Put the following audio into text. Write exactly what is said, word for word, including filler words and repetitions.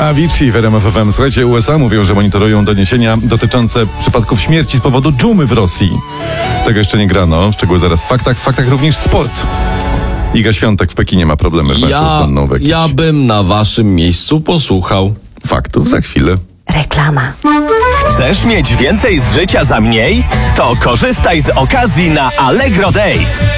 Avicii w R M F F M. Słuchajcie, U S A mówią, że monitorują doniesienia dotyczące przypadków śmierci z powodu dżumy w Rosji. Tego jeszcze nie grano. Szczegóły zaraz w faktach. W faktach również sport. Iga Świątek w Pekinie ma problemy w meczu Ja, z Donną Vekic. ja bym na waszym miejscu posłuchał. Faktów za chwilę. Reklama. Chcesz mieć więcej z życia za mniej? To korzystaj z okazji na Allegro Days.